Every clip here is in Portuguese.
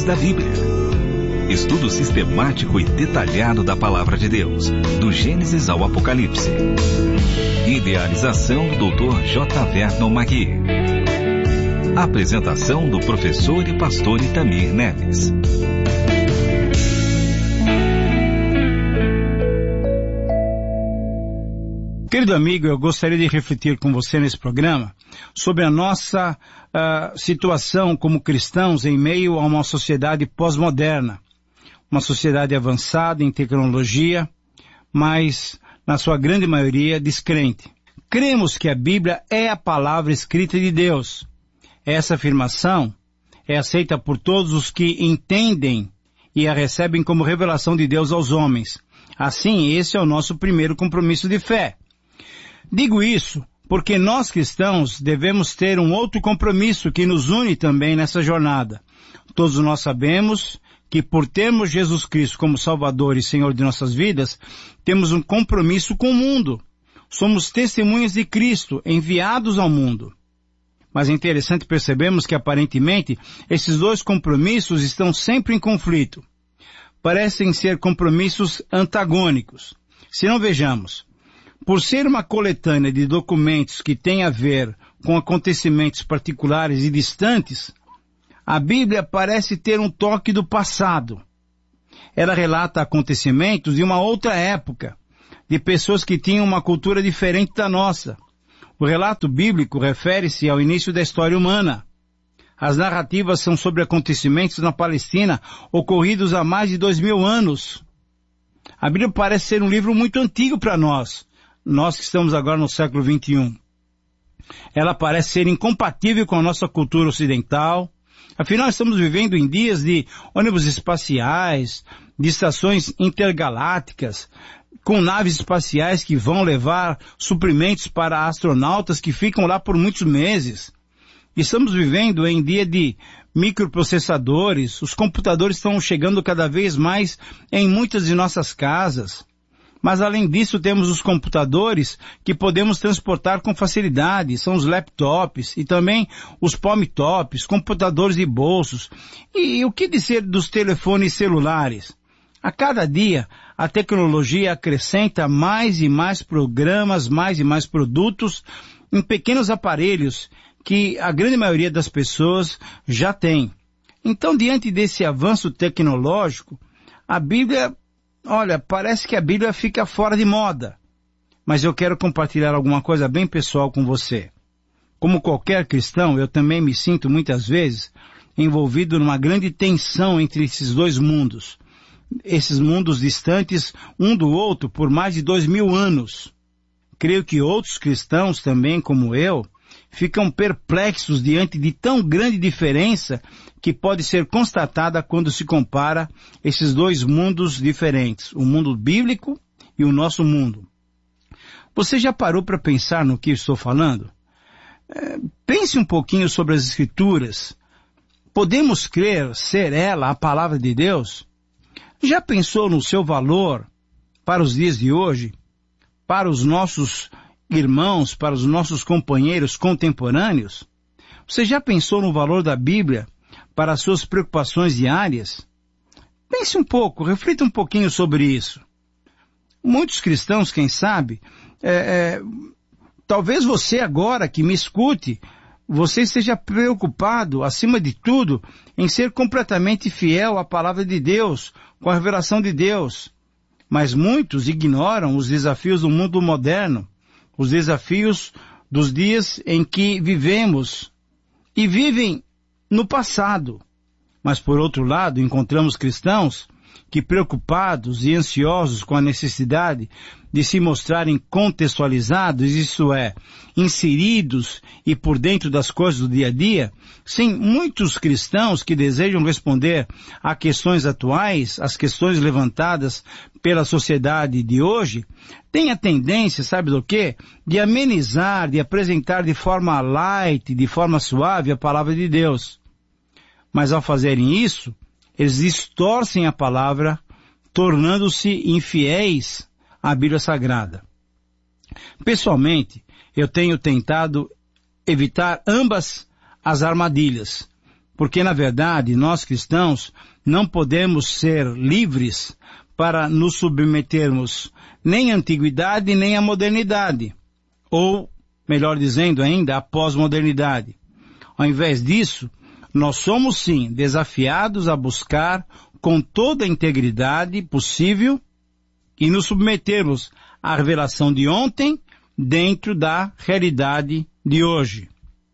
da Bíblia. Estudo sistemático e detalhado da Palavra de Deus, do Gênesis ao Apocalipse. Idealização do Dr. J. Vernon Magui. Apresentação do professor e pastor Itamir Neves. Querido amigo, eu gostaria de refletir com você nesse programa sobre a nossa situação como cristãos em meio a uma sociedade pós-moderna. Uma sociedade avançada em tecnologia, mas, na sua grande maioria, descrente. Cremos que a Bíblia é a palavra escrita de Deus. Essa afirmação é aceita por todos os que entendem e a recebem como revelação de Deus aos homens. Assim, esse é o nosso primeiro compromisso de fé. Digo isso porque nós cristãos devemos ter um outro compromisso que nos une também nessa jornada. Todos nós sabemos que por termos Jesus Cristo como Salvador e Senhor de nossas vidas, temos um compromisso com o mundo. Somos testemunhas de Cristo, enviados ao mundo. Mas é interessante percebermos que aparentemente esses dois compromissos estão sempre em conflito. Parecem ser compromissos antagônicos. Se não vejamos, por ser uma coletânea de documentos que tem a ver com acontecimentos particulares e distantes, a Bíblia parece ter um toque do passado. Ela relata acontecimentos de uma outra época, de pessoas que tinham uma cultura diferente da nossa. O relato bíblico refere-se ao início da história humana. As narrativas são sobre acontecimentos na Palestina ocorridos há mais de 2000 anos. A Bíblia parece ser um livro muito antigo para nós que estamos agora no século XXI. Ela parece ser incompatível com a nossa cultura ocidental. Afinal, estamos vivendo em dias de ônibus espaciais, de estações intergalácticas, com naves espaciais que vão levar suprimentos para astronautas que ficam lá por muitos meses. Estamos vivendo em dia de microprocessadores. Os computadores estão chegando cada vez mais em muitas de nossas casas. Mas além disso temos os computadores que podemos transportar com facilidade, são os laptops e também os palmtops, computadores de bolsos. E o que dizer dos telefones celulares? A cada dia a tecnologia acrescenta mais e mais programas, mais e mais produtos em pequenos aparelhos que a grande maioria das pessoas já tem. Então, diante desse avanço tecnológico, a Bíblia, parece que a Bíblia fica fora de moda. Mas eu quero compartilhar alguma coisa bem pessoal com você. Como qualquer cristão, eu também me sinto muitas vezes envolvido numa grande tensão entre esses dois mundos. Esses mundos distantes um do outro por mais de 2000 anos. Creio que outros cristãos também, como eu, ficam perplexos diante de tão grande diferença que pode ser constatada quando se compara esses dois mundos diferentes, o mundo bíblico e o nosso mundo. Você já parou para pensar no que estou falando? Pense um pouquinho sobre as Escrituras. Podemos crer ser ela a palavra de Deus? Já pensou no seu valor para os dias de hoje? Para os nossos irmãos, para os nossos companheiros contemporâneos? Você já pensou no valor da Bíblia para as suas preocupações diárias? Pense um pouco, reflita um pouquinho sobre isso. Muitos cristãos, quem sabe, talvez você agora que me escute, você esteja preocupado, acima de tudo, em ser completamente fiel à palavra de Deus, com a revelação de Deus. Mas muitos ignoram os desafios do mundo moderno, os desafios dos dias em que vivemos e vivem no passado. Mas, por outro lado, encontramos cristãos que, preocupados e ansiosos com a necessidade de se mostrarem contextualizados, isto é, inseridos e por dentro das coisas do dia a dia, sim, muitos cristãos que desejam responder a questões atuais, as questões levantadas pela sociedade de hoje, têm a tendência, sabe do quê? De amenizar, de apresentar de forma light, de forma suave a palavra de Deus. Mas ao fazerem isso, eles distorcem a palavra, tornando-se infiéis à Bíblia Sagrada. Pessoalmente, eu tenho tentado evitar ambas as armadilhas. Porque, na verdade, nós cristãos não podemos ser livres para nos submetermos nem à antiguidade nem à modernidade, ou, melhor dizendo ainda, à pós-modernidade. Ao invés disso, nós somos sim desafiados a buscar com toda a integridade possível e nos submetermos à revelação de ontem dentro da realidade de hoje.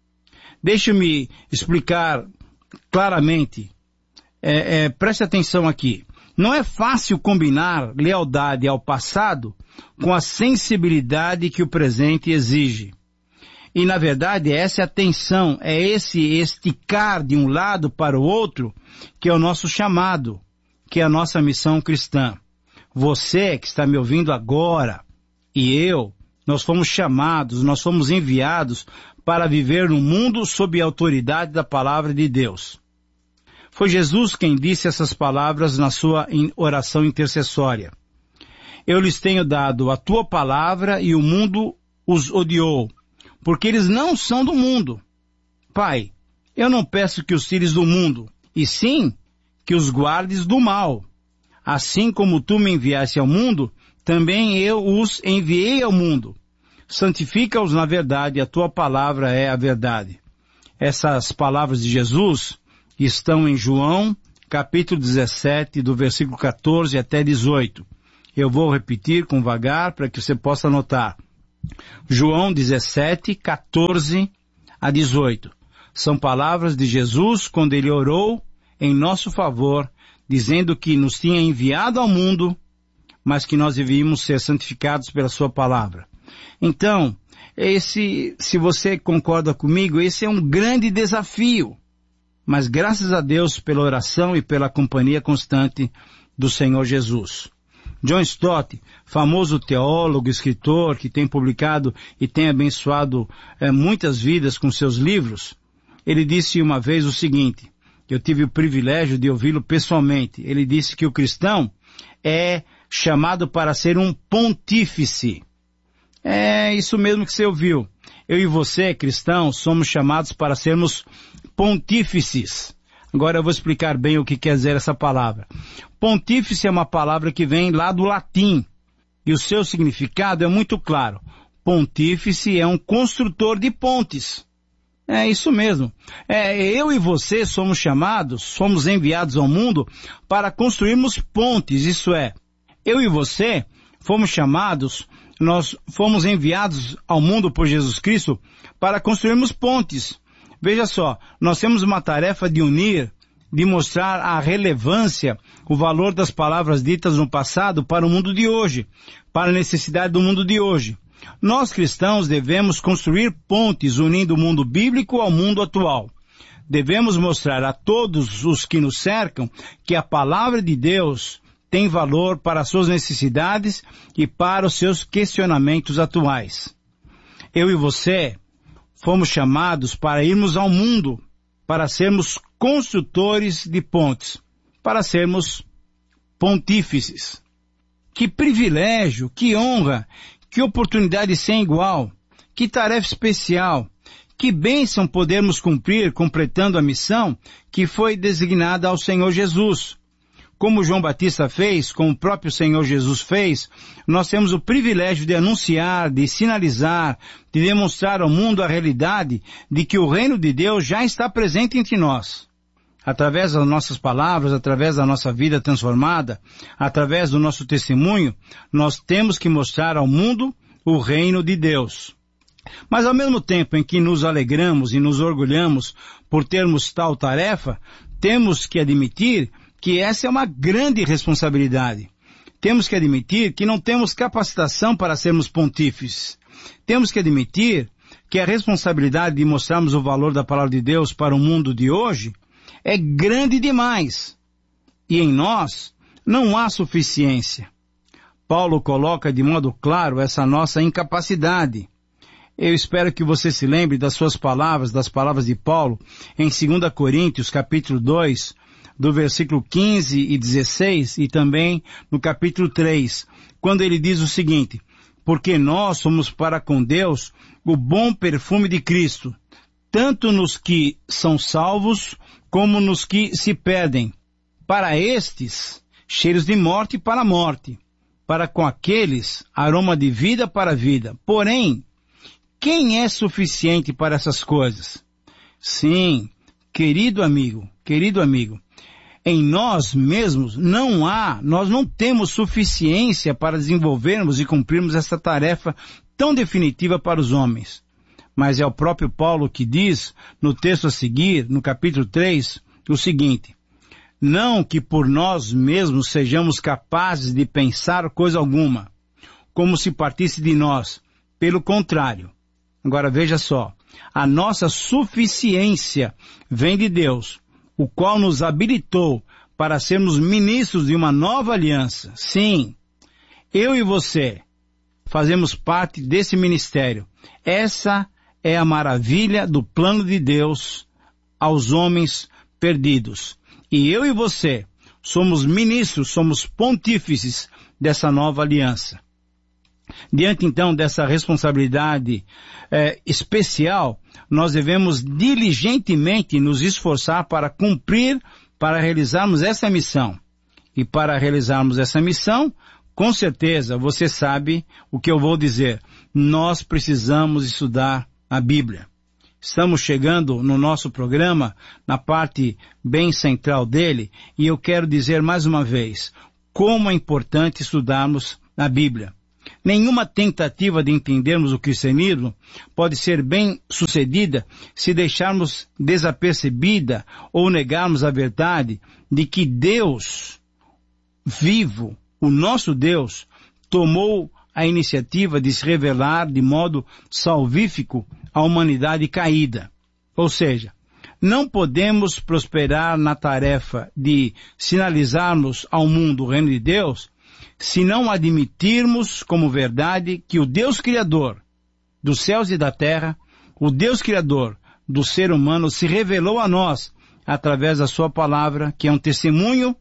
Deixe-me explicar claramente. Preste atenção aqui. Não é fácil combinar lealdade ao passado com a sensibilidade que o presente exige. E, na verdade, essa é a tensão, é esse esticar de um lado para o outro que é o nosso chamado, que é a nossa missão cristã. Você que está me ouvindo agora e eu, nós fomos chamados, nós fomos enviados para viver no mundo sob a autoridade da palavra de Deus. Foi Jesus quem disse essas palavras na sua oração intercessória. Eu lhes tenho dado a tua palavra e o mundo os odiou, porque eles não são do mundo. Pai, eu não peço que os tires do mundo, e sim que os guardes do mal. Assim como tu me enviaste ao mundo, também eu os enviei ao mundo. Santifica-os na verdade, a tua palavra é a verdade. Essas palavras de Jesus estão em João, capítulo 17, do versículo 14 até 18. Eu vou repetir com vagar para que você possa anotar. João 17, 14 a 18. São palavras de Jesus quando ele orou em nosso favor, dizendo que nos tinha enviado ao mundo, mas que nós devíamos ser santificados pela sua palavra. Então, se você concorda comigo, esse é um grande desafio. Mas graças a Deus pela oração e pela companhia constante do Senhor Jesus. John Stott, famoso teólogo, escritor, que tem publicado e tem abençoado muitas vidas com seus livros, ele disse uma vez o seguinte, eu tive o privilégio de ouvi-lo pessoalmente, ele disse que o cristão é chamado para ser um pontífice. É isso mesmo que você ouviu. Eu e você, cristãos, somos chamados para sermos pontífices. Agora eu vou explicar bem o que quer dizer essa palavra. Pontífice é uma palavra que vem lá do latim, e o seu significado é muito claro. Pontífice é um construtor de pontes. É isso mesmo. Eu e você somos chamados, somos enviados ao mundo para construirmos pontes, isso é. Eu e você fomos chamados, nós fomos enviados ao mundo por Jesus Cristo para construirmos pontes. Veja só, nós temos uma tarefa de unir, de mostrar a relevância, o valor das palavras ditas no passado para o mundo de hoje, para a necessidade do mundo de hoje. Nós cristãos devemos construir pontes unindo o mundo bíblico ao mundo atual. Devemos mostrar a todos os que nos cercam que a palavra de Deus tem valor para as suas necessidades e para os seus questionamentos atuais. Eu e você fomos chamados para irmos ao mundo, para sermos construtores de pontes, para sermos pontífices. Que privilégio, que honra, que oportunidade sem igual, que tarefa especial, que bênção podermos cumprir completando a missão que foi designada ao Senhor Jesus. Como João Batista fez, como o próprio Senhor Jesus fez, nós temos o privilégio de anunciar, de sinalizar, de demonstrar ao mundo a realidade de que o reino de Deus já está presente entre nós. Através das nossas palavras, através da nossa vida transformada, através do nosso testemunho, nós temos que mostrar ao mundo o reino de Deus. Mas ao mesmo tempo em que nos alegramos e nos orgulhamos por termos tal tarefa, temos que admitir que essa é uma grande responsabilidade. Temos que admitir que não temos capacitação para sermos pontífices. Temos que admitir que a responsabilidade de mostrarmos o valor da palavra de Deus para o mundo de hoje é grande demais. E em nós não há suficiência. Paulo coloca de modo claro essa nossa incapacidade. Eu espero que você se lembre das suas palavras, das palavras de Paulo, em 2 Coríntios, capítulo 2, do versículo 15 e 16, e também no capítulo 3, quando ele diz o seguinte, porque nós somos para com Deus o bom perfume de Cristo, tanto nos que são salvos, como nos que se perdem. Para estes, cheiros de morte para a morte, para com aqueles, aroma de vida para a vida. Porém, quem é suficiente para essas coisas? Sim, querido amigo, em nós mesmos nós não temos suficiência para desenvolvermos e cumprirmos essa tarefa tão definitiva para os homens. Mas é o próprio Paulo que diz, no texto a seguir, no capítulo 3, o seguinte: não que por nós mesmos sejamos capazes de pensar coisa alguma, como se partisse de nós. Pelo contrário. Agora veja só, a nossa suficiência vem de Deus, o qual nos habilitou para sermos ministros de uma nova aliança. Sim, eu e você fazemos parte desse ministério. Essa é a maravilha do plano de Deus aos homens perdidos. E eu e você somos ministros, somos pontífices dessa nova aliança. Diante então dessa responsabilidade especial, nós devemos diligentemente nos esforçar para cumprir, para realizarmos essa missão. E para realizarmos essa missão, com certeza, você sabe o que eu vou dizer. Nós precisamos estudar a Bíblia. Estamos chegando no nosso programa, na parte bem central dele, e eu quero dizer mais uma vez, como é importante estudarmos a Bíblia. Nenhuma tentativa de entendermos o cristianismo pode ser bem sucedida se deixarmos desapercebida ou negarmos a verdade de que Deus vivo, o nosso Deus, tomou a iniciativa de se revelar de modo salvífico à humanidade caída. Ou seja, não podemos prosperar na tarefa de sinalizarmos ao mundo o reino de Deus se não admitirmos como verdade que o Deus Criador dos céus e da terra, o Deus Criador do ser humano, se revelou a nós através da sua palavra, que é um testemunho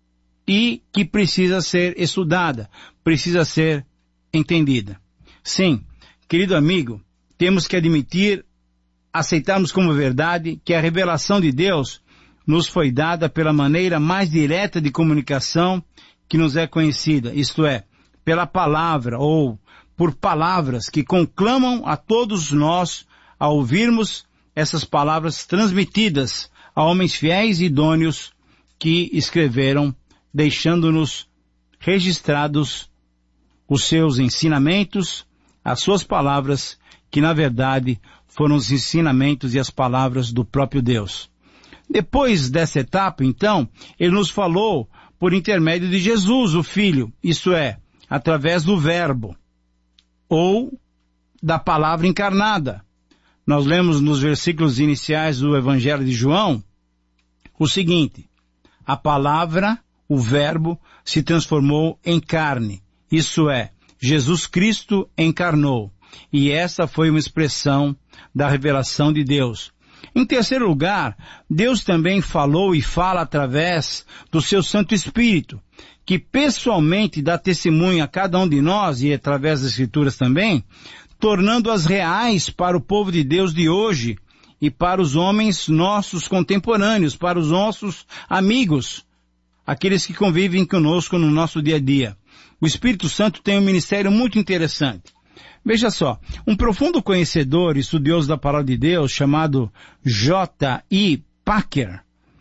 e que precisa ser estudada, precisa ser entendida. Sim, querido amigo, temos que admitir, aceitarmos como verdade que a revelação de Deus nos foi dada pela maneira mais direta de comunicação que nos é conhecida, isto é, pela palavra ou por palavras que conclamam a todos nós a ouvirmos essas palavras transmitidas a homens fiéis e idôneos que escreveram, deixando-nos registrados os seus ensinamentos, as suas palavras, que na verdade foram os ensinamentos e as palavras do próprio Deus. Depois dessa etapa, então, ele nos falou por intermédio de Jesus, o Filho, isto é, através do Verbo, ou da palavra encarnada. Nós lemos nos versículos iniciais do Evangelho de João o seguinte: a palavra, o Verbo, se transformou em carne, isso é, Jesus Cristo encarnou. E essa foi uma expressão da revelação de Deus. Em terceiro lugar, Deus também falou e fala através do seu Santo Espírito, que pessoalmente dá testemunho a cada um de nós e através das Escrituras também, tornando-as reais para o povo de Deus de hoje e para os homens nossos contemporâneos, para os nossos amigos, aqueles que convivem conosco no nosso dia a dia. O Espírito Santo tem um ministério muito interessante. Veja só, um profundo conhecedor e estudioso da palavra de Deus, chamado J.I. Packer,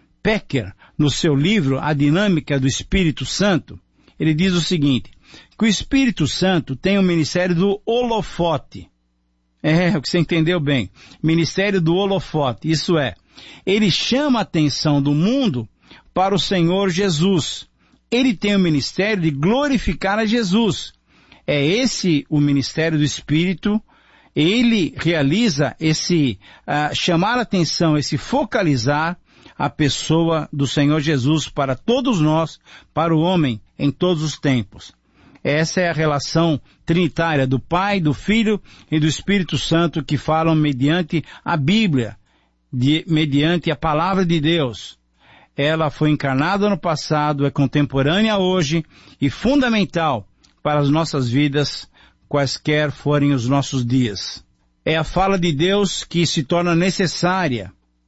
no seu livro A Dinâmica do Espírito Santo, ele diz o seguinte, que o Espírito Santo tem o ministério do holofote. O que você entendeu bem. Ministério do holofote, isso é, ele chama a atenção do mundo para o Senhor Jesus. Ele tem o ministério de glorificar a Jesus. É esse o ministério do Espírito. Ele realiza esse chamar a atenção, esse focalizar a pessoa do Senhor Jesus para todos nós, para o homem em todos os tempos. Essa é a relação trinitária do Pai, do Filho e do Espírito Santo que falam mediante a Bíblia, mediante a palavra de Deus. Ela foi encarnada no passado, é contemporânea hoje e fundamental para as nossas vidas, quaisquer forem os nossos dias. É a fala de Deus que se torna necessária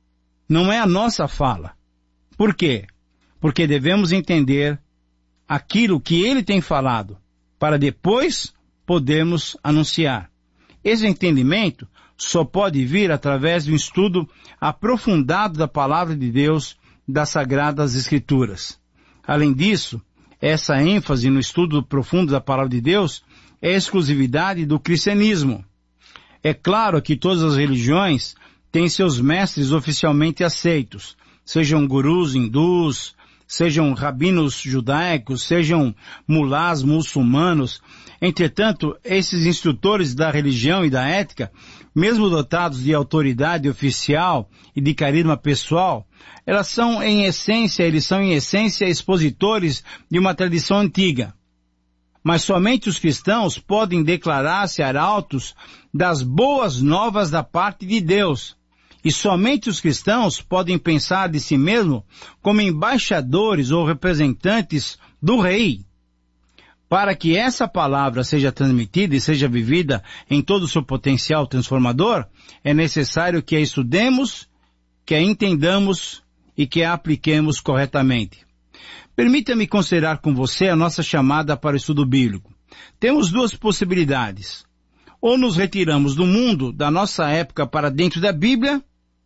não é a nossa fala. Por quê? Porque devemos entender aquilo que ele tem falado, para depois podermos anunciar. Esse entendimento só pode vir através de um estudo aprofundado da Palavra de Deus, das Sagradas Escrituras. Além disso, essa ênfase no estudo profundo da Palavra de Deus é exclusividade do cristianismo. É claro que todas as religiões têm seus mestres oficialmente aceitos, sejam gurus hindus, sejam rabinos judaicos, sejam mulás muçulmanos. Entretanto, esses instrutores da religião e da ética, mesmo dotados de autoridade oficial e de carisma pessoal, eles são em essência expositores de uma tradição antiga. Mas somente os cristãos podem declarar-se arautos das boas novas da parte de Deus. E somente os cristãos podem pensar de si mesmos como embaixadores ou representantes do Rei. Para que essa palavra seja transmitida e seja vivida em todo o seu potencial transformador, é necessário que a estudemos, que a entendamos e que a apliquemos corretamente. Permita-me considerar com você a nossa chamada para o estudo bíblico. Temos duas possibilidades. Ou nos retiramos do mundo, da nossa época, para dentro da Bíblia,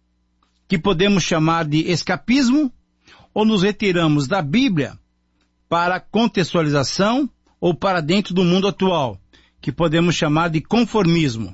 que podemos chamar de escapismo, ou nos retiramos da Bíblia para contextualização ou para dentro do mundo atual, que podemos chamar de conformismo.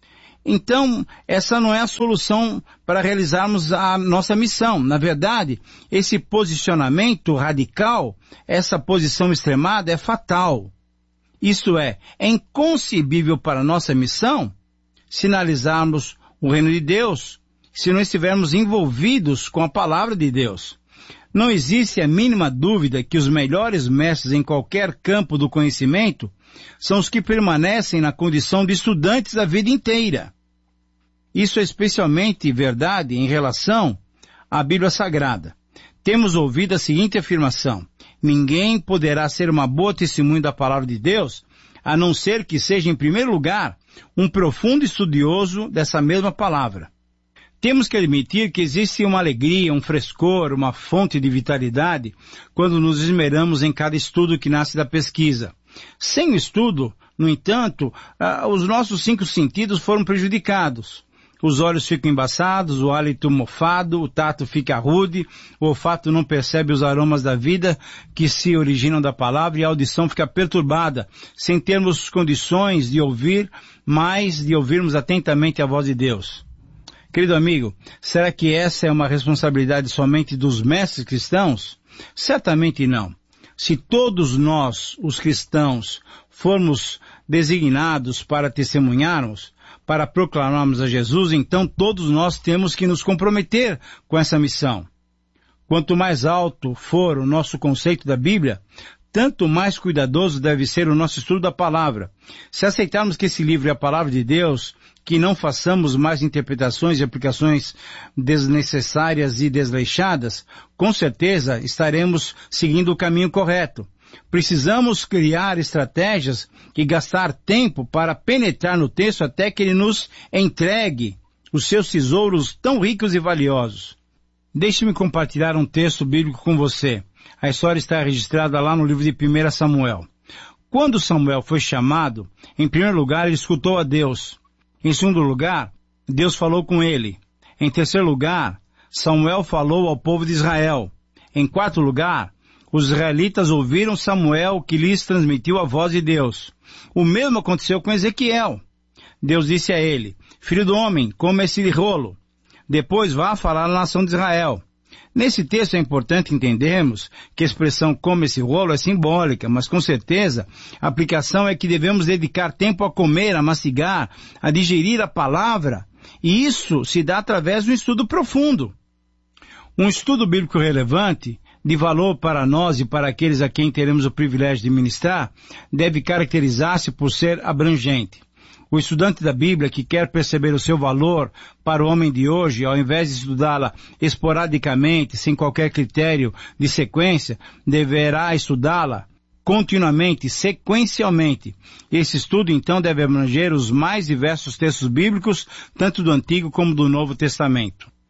Então, essa não é a solução para realizarmos a nossa missão. Na verdade, esse posicionamento radical, essa posição extremada é fatal. Isto é inconcebível para a nossa missão sinalizarmos o reino de Deus se não estivermos envolvidos com a palavra de Deus. Não existe a mínima dúvida que os melhores mestres em qualquer campo do conhecimento são os que permanecem na condição de estudantes a vida inteira. Isso é especialmente verdade em relação à Bíblia Sagrada. Temos ouvido a seguinte afirmação: ninguém poderá ser uma boa testemunha da palavra de Deus, a não ser que seja, em primeiro lugar, um profundo estudioso dessa mesma palavra. Temos que admitir que existe uma alegria, um frescor, uma fonte de vitalidade quando nos esmeramos em cada estudo que nasce da pesquisa. Sem o estudo, no entanto, os nossos 5 sentidos foram prejudicados. Os olhos ficam embaçados, o hálito mofado, o tato fica rude, o olfato não percebe os aromas da vida que se originam da palavra e a audição fica perturbada, sem termos condições de ouvir, mais de ouvirmos atentamente a voz de Deus. Querido amigo, será que essa é uma responsabilidade somente dos mestres cristãos? Certamente não. Se todos nós, os cristãos, formos designados para testemunharmos, para proclamarmos a Jesus, então todos nós temos que nos comprometer com essa missão. Quanto mais alto for o nosso conceito da Bíblia, tanto mais cuidadoso deve ser o nosso estudo da palavra. Se aceitarmos que esse livro é a palavra de Deus, que não façamos mais interpretações e aplicações desnecessárias e desleixadas, com certeza estaremos seguindo o caminho correto. Precisamos criar estratégias e gastar tempo para penetrar no texto até que ele nos entregue os seus tesouros tão ricos e valiosos. Deixe-me compartilhar um texto bíblico com você. A história está registrada lá no livro de 1 Samuel. Quando Samuel foi chamado, em primeiro lugar ele escutou a Deus. Em segundo lugar, Deus falou com ele. Em terceiro lugar, Samuel falou ao povo de Israel. Em quarto lugar, os israelitas ouviram Samuel, que lhes transmitiu a voz de Deus. O mesmo aconteceu com Ezequiel. Deus disse a ele: filho do homem, coma esse rolo. Depois vá falar à nação de Israel. Nesse texto é importante entendermos que a expressão "come esse rolo" é simbólica, mas com certeza a aplicação é que devemos dedicar tempo a comer, a mastigar, a digerir a palavra, e isso se dá através de um estudo profundo. Um estudo bíblico relevante, de valor para nós e para aqueles a quem teremos o privilégio de ministrar, deve caracterizar-se por ser abrangente. O estudante da Bíblia que quer perceber o seu valor para o homem de hoje, ao invés de estudá-la esporadicamente, sem qualquer critério de sequência, deverá estudá-la continuamente, sequencialmente. Esse estudo, então, deve abranger os mais diversos textos bíblicos, tanto do Antigo como do Novo Testamento.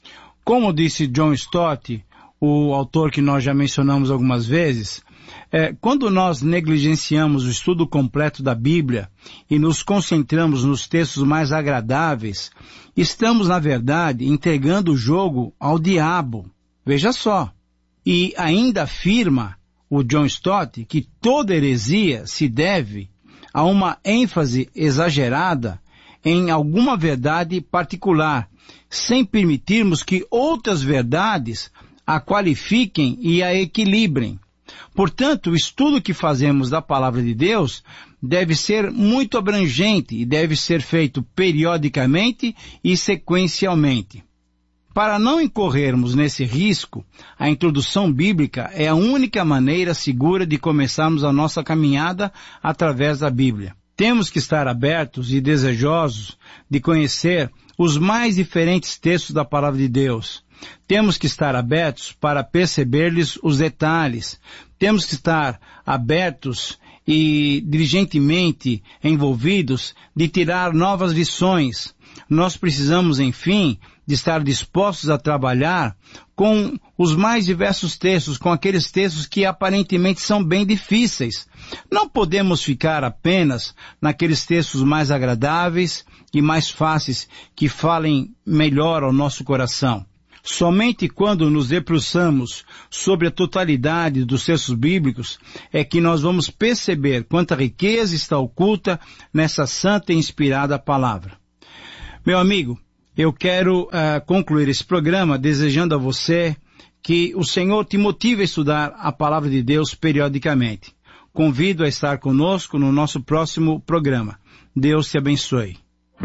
Como disse John Stott, o autor que nós já mencionamos algumas vezes, quando nós negligenciamos o estudo completo da Bíblia e nos concentramos nos textos mais agradáveis, estamos, na verdade, entregando o jogo ao diabo. Veja só. E ainda afirma o John Stott que toda heresia se deve a uma ênfase exagerada em alguma verdade particular, sem permitirmos que outras verdades a qualifiquem e a equilibrem. Portanto, o estudo que fazemos da Palavra de Deus deve ser muito abrangente e deve ser feito periodicamente e sequencialmente. Para não incorrermos nesse risco, a introdução bíblica é a única maneira segura de começarmos a nossa caminhada através da Bíblia. Temos que estar abertos e desejosos de conhecer os mais diferentes textos da Palavra de Deus. Temos que estar abertos para perceber-lhes os detalhes. Temos que estar abertos e diligentemente envolvidos de tirar novas lições. Nós precisamos, enfim, de estar dispostos a trabalhar com os mais diversos textos, com aqueles textos que aparentemente são bem difíceis. Não podemos ficar apenas naqueles textos mais agradáveis e mais fáceis que falem melhor ao nosso coração. Somente quando nos debruçamos sobre a totalidade dos textos bíblicos é que nós vamos perceber quanta riqueza está oculta nessa santa e inspirada palavra. Meu amigo, eu quero concluir esse programa desejando a você que o Senhor te motive a estudar a palavra de Deus periodicamente. Convido a estar conosco no nosso próximo programa. Deus te abençoe.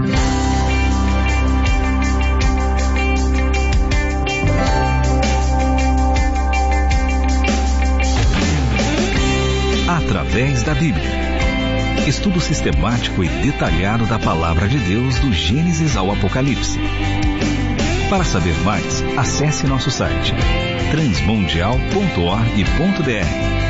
Através da Bíblia. Estudo sistemático e detalhado da Palavra de Deus do Gênesis ao Apocalipse. Para saber mais, acesse nosso site transmundial.org.br.